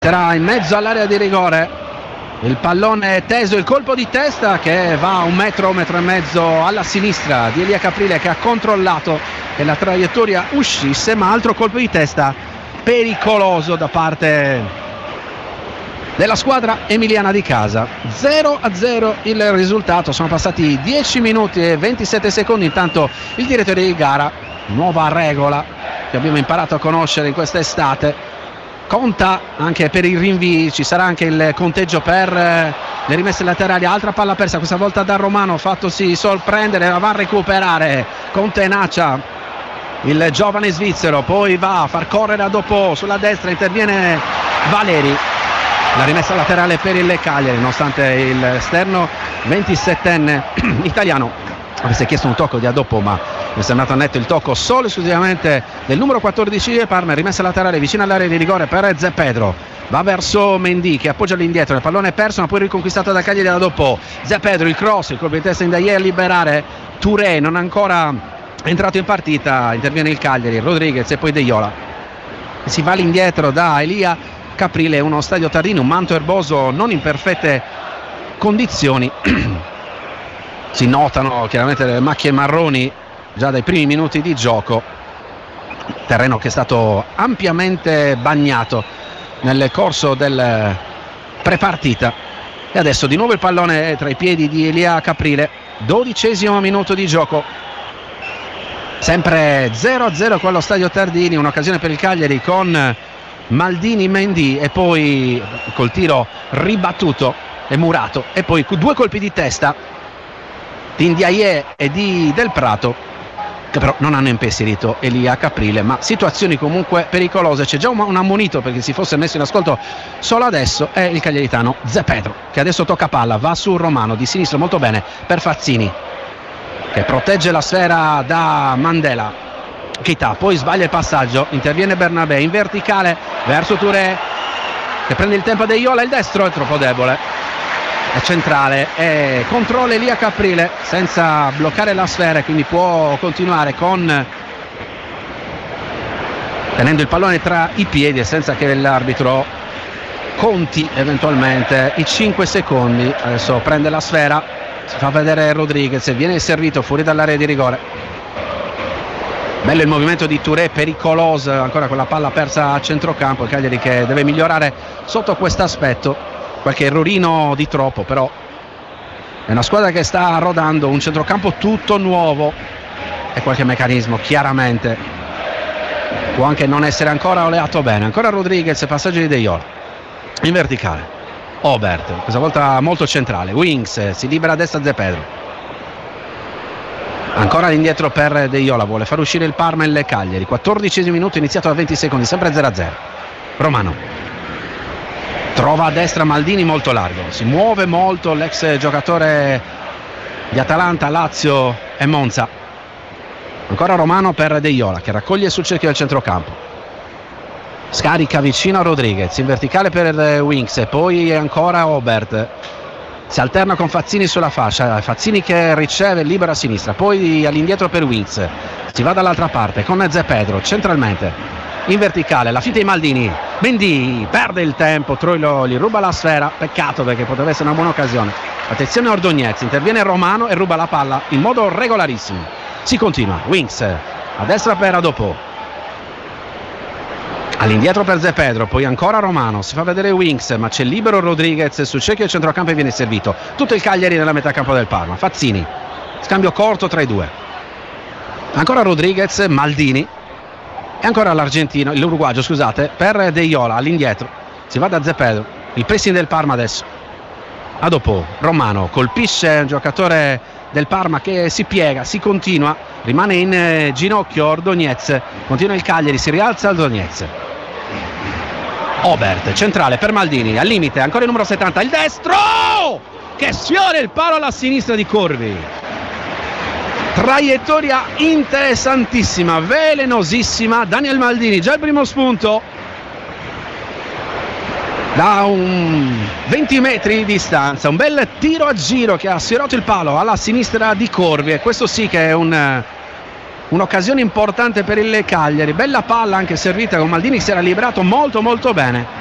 Sarà in mezzo all'area di rigore, il pallone è teso, il colpo di testa che va a 1 metro, 1 metro e mezzo alla sinistra di Elia Caprile, che ha controllato che la traiettoria uscisse, ma altro colpo di testa pericoloso da parte della squadra emiliana di casa. 0-0 il risultato, sono passati 10 minuti e 27 secondi. Intanto il direttore di gara, nuova regola che abbiamo imparato a conoscere in quest'estate, conta anche per i rinvii, ci sarà anche il conteggio per le rimesse laterali. Altra palla persa, questa volta da Romano, fattosi sorprendere, la va a recuperare con tenacia il giovane svizzero, poi va a far correre a dopo sulla destra, interviene Valeri, la rimessa laterale per il Cagliari, nonostante il sterno 27enne italiano avesse chiesto un tocco di Adoppo, ma mi è sembrato netto il tocco solo e esclusivamente del numero 14 di Parma. Rimessa laterale vicino all'area di rigore per Zé Pedro, va verso Mendy che appoggia all'indietro, il pallone è perso ma poi riconquistato da Cagliari da Adoppo. Zé Pedro, il cross, il colpo di testa in Dayer a liberare Touré, non ancora entrato in partita, interviene il Cagliari, Rodriguez e poi De Iola, si va all'indietro da Elia Caprile. Uno stadio Tardini, un manto erboso non in perfette condizioni si notano chiaramente le macchie marroni già dai primi minuti di gioco, terreno che è stato ampiamente bagnato nel corso del prepartita. E adesso di nuovo il pallone tra i piedi di Elia Caprile, 12° minuto di gioco, sempre 0-0 con lo stadio Tardini. Un'occasione per il Cagliari con Maldini, Mendy e poi col tiro ribattuto e murato, e poi 2 colpi di testa di Ndiaye e di Del Prato, che però non hanno impensierito Elia Caprile, ma situazioni comunque pericolose. C'è già un ammonito perché si fosse messo in ascolto solo adesso, è il cagliaritano Zé Pedro, che adesso tocca palla, va su Romano di sinistra molto bene per Fazzini, che protegge la sfera da Mandela. Keita poi sbaglia il passaggio, interviene Bernabé in verticale verso Touré, che prende il tempo De Iola, il destro è troppo debole, è centrale e controlla Elia Caprile senza bloccare la sfera, quindi può continuare tenendo il pallone tra i piedi e senza che l'arbitro conti eventualmente i 5 secondi. Adesso prende la sfera, si fa vedere Rodriguez, viene servito fuori dall'area di rigore. Bello il movimento di Touré, pericoloso ancora con la palla persa a centrocampo. Il Cagliari che deve migliorare sotto questo aspetto, qualche errorino di troppo, però è una squadra che sta rodando un centrocampo tutto nuovo e qualche meccanismo chiaramente può anche non essere ancora oleato bene. Ancora Rodriguez, passaggio di De Iola in verticale, Obert questa volta molto centrale, Wings si libera a destra Zé Pedro, ancora all'indietro per De Iola, vuole far uscire il Parma e il Cagliari. 14° minuto, iniziato a 20 secondi, sempre 0-0. Romano trova a destra Maldini molto largo, si muove molto l'ex giocatore di Atalanta, Lazio e Monza. Ancora Romano per De Iola che raccoglie sul cerchio del centrocampo, scarica vicino a Rodriguez in verticale per Wings e poi ancora Obert, si alterna con Fazzini sulla fascia, Fazzini che riceve libera a sinistra, poi all'indietro per Wings, si va dall'altra parte con Zé Pedro centralmente in verticale, la finta di Maldini, Mendy perde il tempo, Troilo gli ruba la sfera, peccato perché poteva essere una buona occasione. Attenzione Ordonez, interviene Romano e ruba la palla in modo regolarissimo. Si continua, Wings a destra per Adoppo, all'indietro per Zé Pedro, poi ancora Romano, si fa vedere Wings ma c'è libero Rodriguez sul cerchio del centrocampo e viene servito tutto il Cagliari nella metà campo del Parma. Fazzini, scambio corto tra i due, ancora Rodriguez, Maldini e ancora l'argentino, l'uruguagio scusate, per De Iola all'indietro, si va da Zé Pedro, il pressing del Parma adesso. A dopo Romano colpisce un giocatore del Parma che si piega, si continua, rimane in ginocchio Ordonez, continua il Cagliari, si rialza Ordonez. Obert centrale per Maldini, al limite ancora il numero 70, il destro che sfiora il palo alla sinistra di Corvi. Traiettoria interessantissima, velenosissima. Daniel Maldini, già il primo spunto da un 20 metri di distanza, un bel tiro a giro che ha sfiorato il palo alla sinistra di Corvi, e questo sì che è un'occasione importante per il Cagliari. Bella palla anche servita con Maldini, si era liberato molto molto bene